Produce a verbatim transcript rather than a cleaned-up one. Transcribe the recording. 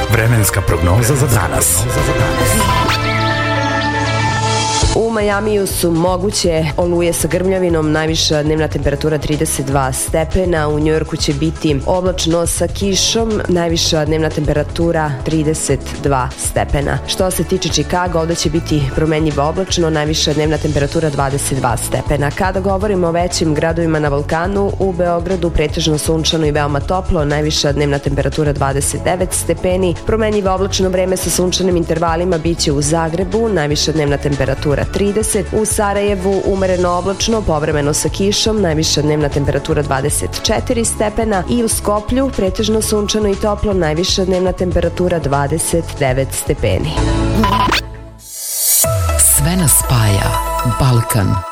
Vremenska prognoza za danas. U Majamiju su moguće oluje sa grmljavinom, najviša dnevna temperatura trideset dva stepena, u Njujorku će biti oblačno sa kišom, najviša dnevna temperatura trideset dva stepena. Što se tiče Čikaga, ovde će biti promenljivo oblačno, najviša dnevna temperatura dvadeset dva stepena. Kada govorimo o većim gradovima na Balkanu, u Beogradu pretežno sunčano i veoma toplo, najviša dnevna temperatura dvadeset devet stepeni, promenljivo oblačno vreme sa sunčanim intervalima biće u Zagrebu, najviša dnevna temperatura trideset, u Sarajevu umereno oblačno, povremeno sa kišom, najviša dnevna temperatura dvadeset četiri stepena i u Skoplju pretežno sunčano i toplo, najviša dnevna temperatura dvadeset devet stepeni. Sve nas spaja. Balkan.